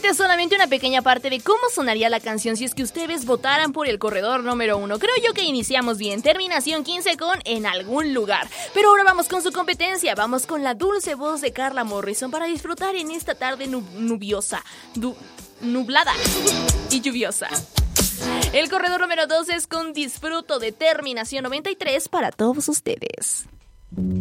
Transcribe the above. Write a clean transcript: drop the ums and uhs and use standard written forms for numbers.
Repite solamente una pequeña parte de cómo sonaría la canción si es que ustedes votaran por el corredor número 1. Creo yo que iniciamos bien. Terminación 15 con En algún lugar. Pero ahora vamos con su competencia. Vamos con la dulce voz de Carla Morrison para disfrutar en esta tarde nublada y lluviosa. El corredor número 2 es con Disfruto de Terminación 93 para todos ustedes.